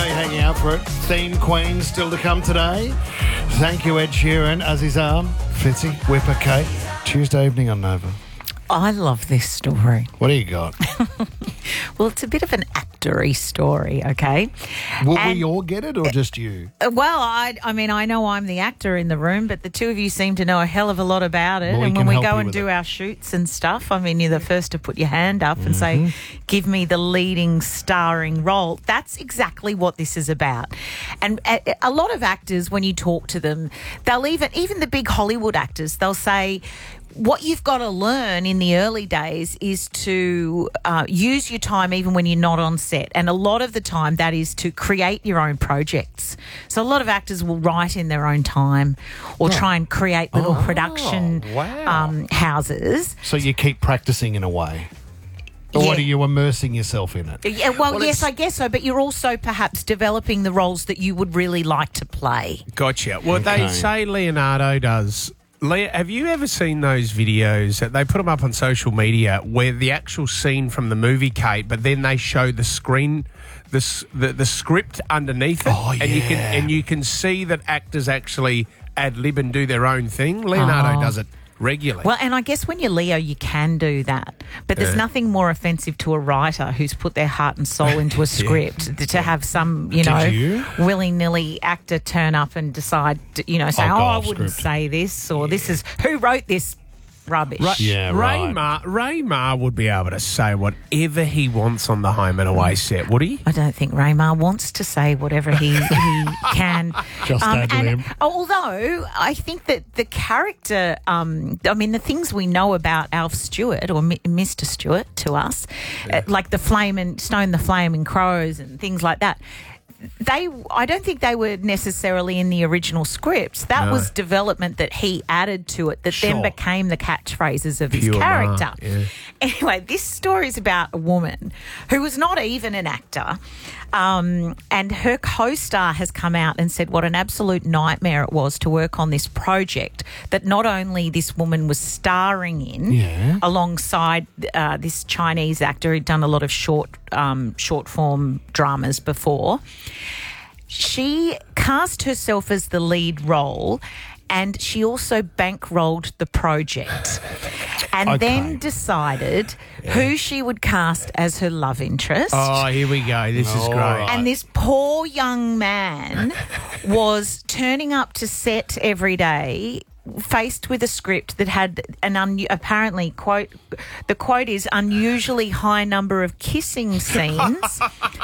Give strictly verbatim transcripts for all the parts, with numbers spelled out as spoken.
Stay hanging out for it. Theme Queen still to come today. Thank you, Ed Sheeran, Aziz Arm, Fitzy, Whipper, Kate. Tuesday evening on Nova. I love this story. What do you got? Well, it's a bit of an actor-y story, okay? Will And- we all get it or just you? Uh, Well, I, I mean, I know I'm the actor in the room, but the two of you seem to know a hell of a lot about it. Well, we and can when we help go you and with do it. our shoots and stuff, I mean, you're the first to put your hand up and say, Mm-hmm. give me the leading starring role. That's exactly what this is about. And a, a lot of actors, when you talk to them, they'll even, even the big Hollywood actors, they'll say, what you've got to learn in the early days is to uh, use your time even when you're not on set. And a lot of the time that is to create your own projects. So a lot of actors will write in their own time or try and create little Oh, production wow. um, houses. So you keep practicing in a way? Or Yeah. are you immersing yourself in it? Yeah, well, Well, yes, it's- I guess so. But you're also perhaps developing the roles that you would really like to play. Gotcha. Well, Okay. they say Leonardo does. Le- have you ever seen those videos that they put them up on social media where the actual scene from the movie, Kate, but then they show the screen, the s- the, the script underneath it, Oh, and you can yeah. and you can see that actors actually ad lib and do their own thing. Leonardo Oh. does it regularly. Well, and I guess when you're Leo, you can do that. But there's Yeah. nothing more offensive to a writer who's put their heart and soul into a script to, to have some, you Did know, you? willy-nilly actor turn up and decide, to, you know, say, I'll oh, go I off wouldn't script." say this, or this is, who wrote this rubbish? Ra- Yeah, Ray right. Ma, Ray Ma would be able to say whatever he wants on the Home and Away set, would he? I don't think Raymar wants to say whatever he, he can. Just ad and lib. although I think that the character, um, I mean, the things we know about Alf Stewart or Mi- Mister Stewart to us, uh, like the flame and Stone the Flaming Crows and things like that. They, I don't think they were necessarily in the original scripts. That No. was development that he added to it that Sure. then became the catchphrases of his Pure Ma, character. yeah. Anyway, this story is about a woman who was not even an actor, um, and her co-star has come out and said what an absolute nightmare it was to work on this project that not only this woman was starring in Yeah. alongside uh, this Chinese actor who'd done a lot of short, um, short form dramas before. She cast herself as the lead role, and she also bankrolled the project and Okay. then decided who she would cast as her love interest. Oh, here we go. This is All great. right. And this poor young man was turning up to set every day faced with a script that had an un- apparently quote the quote is unusually high number of kissing scenes.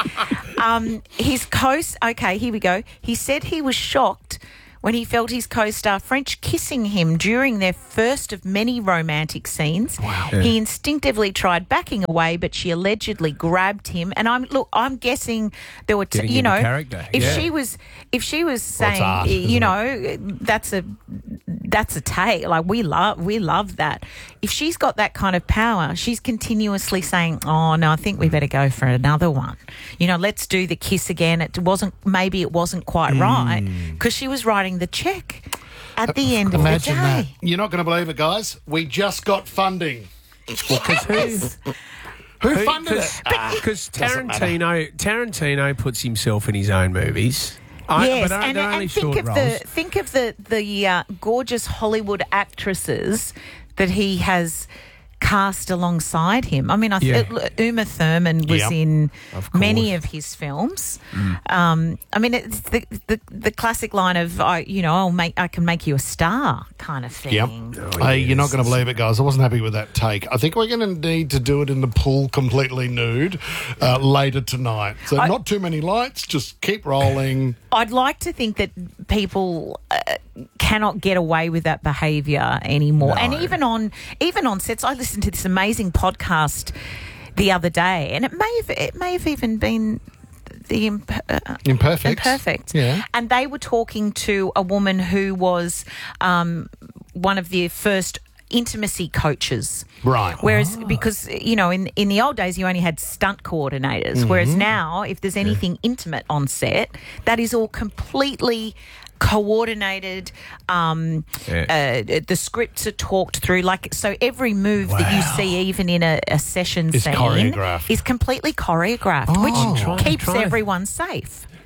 um, his co okay, here we go. He said he was shocked when he felt his co-star French kissing him during their first of many romantic scenes. Wow. He instinctively tried backing away, but she allegedly grabbed him. And I'm look, I'm guessing there were, t- Getting you into know, character, if yeah. she was, if she was Well, it's saying, art, you isn't know, that's a that's a take. Like we love, we love that. If she's got that kind of power, she's continuously saying, "Oh no, I think we better go for another one." You know, let's do the kiss again. It wasn't maybe it wasn't quite right because she was writing the check at the end of the Imagine day. that. You're not going to believe it, guys. We just got funding. Because who? Who funded it? Because doesn't matter. Tarantino, Tarantino puts himself in his own movies. I, Yes, but and, they're only and think short of roles. the think of the the uh, gorgeous Hollywood actresses that he has cast alongside him. I mean, I th- Yeah. Uma Thurman was Yep. in Of course. many of his films. Um, I mean, it's the, the the classic line of, I, you know, I'll make I can make you a star kind of thing. Yep. Oh, Hey, you're not yes. going to believe it, guys. I wasn't happy with that take. I think we're going to need to do it in the pool completely nude uh, later tonight. So I- not too many lights, just keep rolling. I'd like to think that people uh, cannot get away with that behaviour anymore. No. And even on even on sets, I listened to this amazing podcast the other day, and it may have it may have even been the imp- uh, Imperfect. Imperfect. Yeah. And they were talking to a woman who was um, one of the first intimacy coaches. Right. Whereas, because, you know, in in the old days, you only had stunt coordinators. Mm-hmm. Whereas now, if there's anything intimate on set, that is all completely coordinated. Um, Yeah. uh, the scripts are talked through. Like, so every move that you Wow. see, even in a, a session Is scene, choreographed. is completely choreographed, Oh. which Try- keeps try- everyone safe.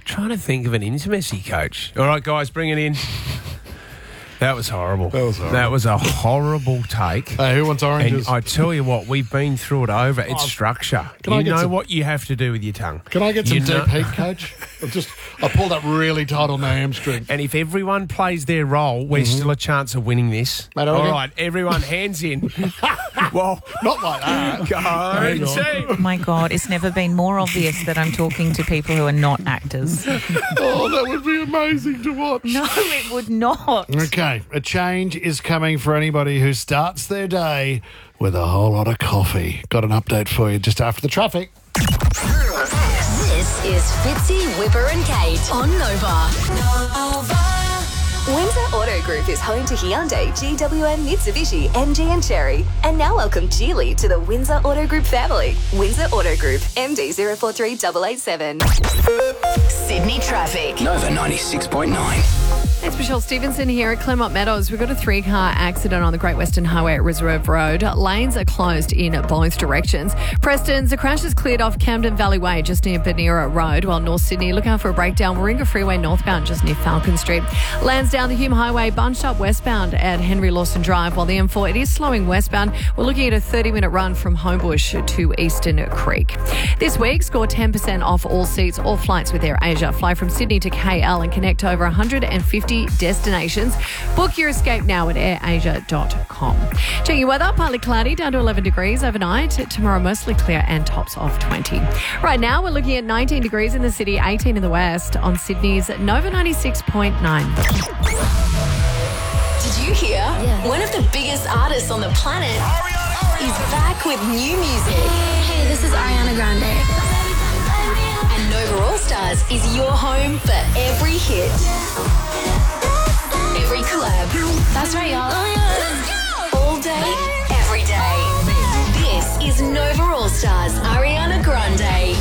trying to think of an intimacy coach. All right, guys, bring it in. That was horrible. That was horrible. That was a horrible take. Hey, who wants oranges? And I tell you what, we've been through it over. It's Oh, structure. can I You get know some- what you have to do with your tongue. Can I get some You know- deep heat, coach? I just I pulled up really tight on my hamstring. And if everyone plays their role, we're still a chance of winning this. Mate, All okay. right, everyone, hands in. Well, Not like that. go Hang on. team. Oh my God, it's never been more obvious that I'm talking to people who are not actors. Oh, that would be amazing to watch. No, it would not. Okay, a change is coming for anybody who starts their day with a whole lot of coffee. Got an update for you just after the traffic. This is Fitzy, Whipper and Kate on Nova. Nova. Windsor Auto Group is home to Hyundai, G W M, Mitsubishi, M G and Cherry. And now welcome Geely to the Windsor Auto Group family. Windsor Auto Group, M D zero four three eight eight seven. Sydney traffic. Nova ninety-six point nine. It's Michelle Stevenson here at Claremont Meadows. We've got a three-car accident on the Great Western Highway at Reserve Road. Lanes are closed in both directions. Preston's a crash is cleared off Camden Valley Way just near Benira Road, while North Sydney look out for a breakdown Warringah Freeway northbound just near Falcon Street. Lansdowne, the Hume Highway bunched up westbound at Henry Lawson Drive, while the M four, it is slowing westbound. We're looking at a thirty-minute run from Homebush to Eastern Creek. This week, score ten percent off all seats, all flights with Air Asia. Fly from Sydney to K L and connect to over one hundred fifty destinations. Book your escape now at air asia dot com. Checking your weather, partly cloudy, down to eleven degrees overnight. Tomorrow, mostly clear and tops of twenty. Right now, we're looking at nineteen degrees in the city, eighteen in the west on Sydney's Nova ninety-six point nine. Did you hear? Yeah. One of the biggest artists on the planet is back with new music. Hey, this is Ariana Grande. And Nova All Stars is your home for every hit. Every collab. That's right, y'all. All day, every day. This is Nova All Stars, Ariana Grande.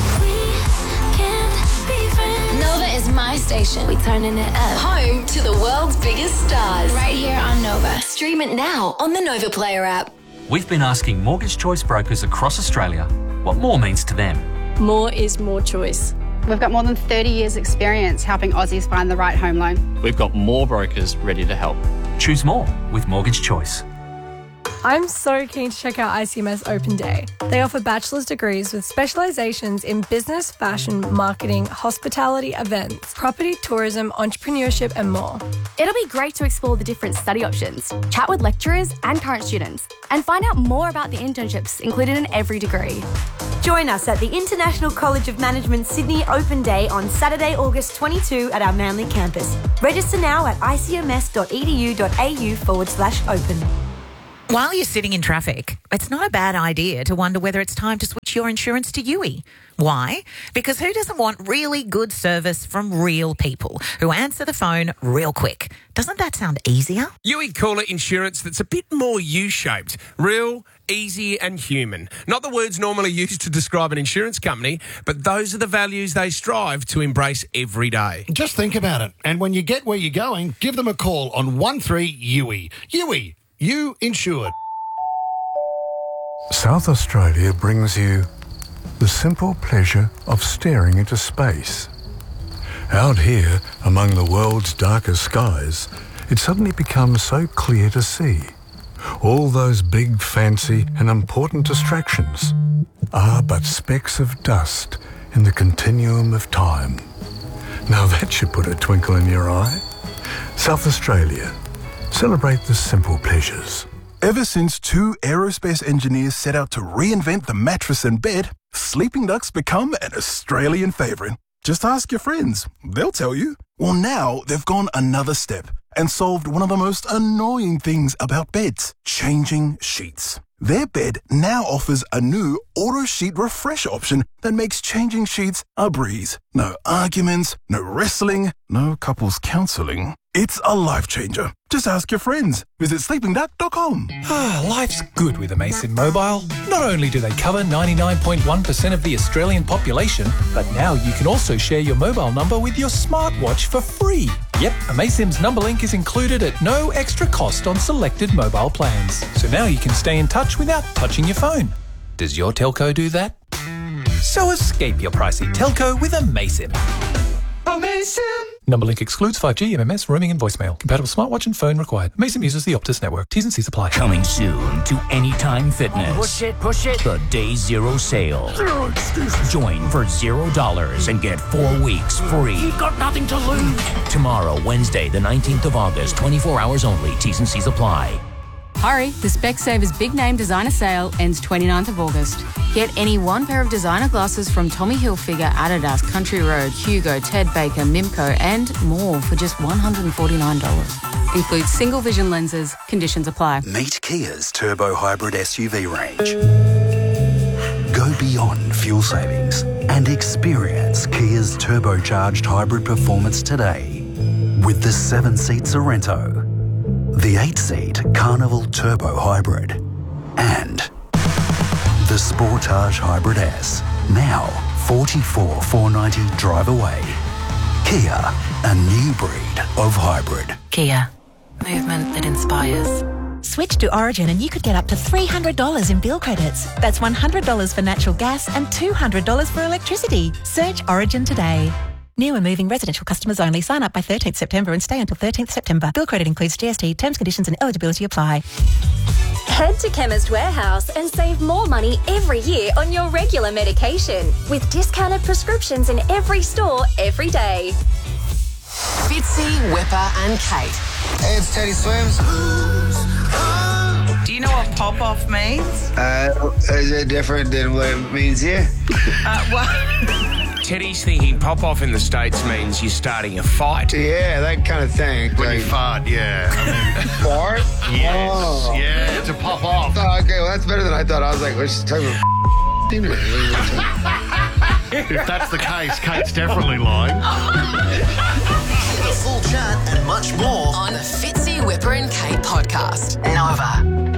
Nova is my station. We turning it up. Home to the world's biggest stars. Right here on Nova. Stream it now on the Nova Player app. We've been asking mortgage choice brokers across Australia what more means to them. More is more choice. We've got more than thirty years experience helping Aussies find the right home loan. We've got more brokers ready to help. Choose more with Mortgage Choice. I'm so keen to check out I C M S Open Day. They offer bachelor's degrees with specializations in business, fashion, marketing, hospitality, events, property, tourism, entrepreneurship, and more. It'll be great to explore the different study options, chat with lecturers and current students, and find out more about the internships included in every degree. Join us at the International College of Management Sydney Open Day on Saturday, August twenty-second at our Manly campus. Register now at icms.edu.au forward slash open. While you're sitting in traffic, it's not a bad idea to wonder whether it's time to switch your insurance to U I. Why? Because who doesn't want really good service from real people who answer the phone real quick? Doesn't that sound easier? U I call it insurance that's a bit more U-shaped. Real, easy and human. Not the words normally used to describe an insurance company, but those are the values they strive to embrace every day. Just think about it. And when you get where you're going, give them a call on one three U I. U I. You insured. South Australia brings you the simple pleasure of staring into space. Out here, among the world's darkest skies, it suddenly becomes so clear to see. All those big, fancy and important distractions are but specks of dust in the continuum of time. Now that should put a twinkle in your eye. South Australia. Celebrate the simple pleasures. Ever since two aerospace engineers set out to reinvent the mattress and bed, sleeping ducks become an Australian favourite. Just ask your friends. They'll tell you. Well, now they've gone another step and solved one of the most annoying things about beds, changing sheets. Their bed now offers a new auto sheet refresh option that makes changing sheets a breeze. No arguments, no wrestling, no couples counselling. It's a life changer. Just ask your friends. Visit sleeping duck dot com. Ah, life's good with Amazon Mobile. Not only do they cover ninety-nine point one percent of the Australian population, but now you can also share your mobile number with your smartwatch for free. Yep, Amazon's number link is included at no extra cost on selected mobile plans. So now you can stay in touch without touching your phone. Does your telco do that? So escape your pricey telco with Amazon. Amazing. Number link excludes five G, M M S, roaming and voicemail. Compatible smartwatch and phone required. Amazing uses the Optus network. T's and C's apply. Coming soon to Anytime Fitness. Push it, push it. The Day Zero Sale. Zero excuses. Join for zero dollars and get four weeks free. You've got nothing to lose. Tomorrow, Wednesday, the nineteenth of August, twenty-four hours only. T's and C's apply. Hurry, the Specsavers Big Name Designer Sale ends twenty-ninth of August. Get any one pair of designer glasses from Tommy Hilfiger, Adidas, Country Road, Hugo, Ted Baker, Mimco and more for just one hundred forty-nine dollars. Includes single vision lenses. Conditions apply. Meet Kia's Turbo Hybrid S U V range. Go beyond fuel savings and experience Kia's turbocharged hybrid performance today with the seven-seat Sorrento, the eight-seat Carnival Turbo Hybrid, and the Sportage Hybrid S. Now forty-four thousand four hundred ninety drive away. Kia, a new breed of hybrid. Kia, movement that inspires. Switch to Origin and you could get up to three hundred dollars in bill credits. That's one hundred dollars for natural gas and two hundred dollars for electricity. Search Origin today. New and moving residential customers only. Sign up by thirteenth September and stay until thirteenth September. Bill credit includes G S T. Terms, conditions and eligibility apply. Head to Chemist Warehouse and save more money every year on your regular medication with discounted prescriptions in every store every day. Fitzy, Whipper and Kate. Hey, it's Teddy Swims. Do you know what pop-off means? Uh, is it different than what it means here? Uh, well... Teddy's thinking pop off in the States means you're starting a fight. Yeah, that kind of thing. When like, you fart, yeah. I mean, fart? Yes. Oh. Yeah, to pop off. Oh, okay, well, that's better than I thought. I was like, we're just talking about If that's the case, Kate's definitely lying. The full chat and much more on the Fitzy, Whipper and Kate podcast. Nova.